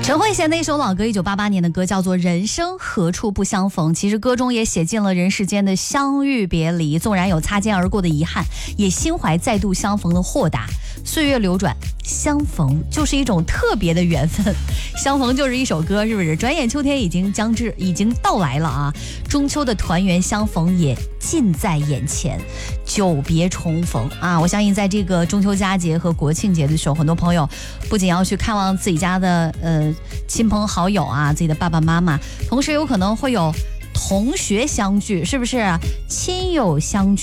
陈慧娴的一首老歌，1988年的歌叫做《人生何处不相逢》。其实歌中也写尽了人世间的相遇别离，纵然有擦肩而过的遗憾，也心怀再度相逢的豁达。岁月流转，相逢就是一种特别的缘分。相逢就是一首歌，是不是？转眼秋天已经到来了啊！中秋的团圆相逢也近在眼前，久别重逢啊！我相信在这个中秋佳节和国庆节的时候，很多朋友不仅要去看望自己家的亲朋好友啊，自己的爸爸妈妈，同时有可能会有同学相聚，是不是？亲友相聚。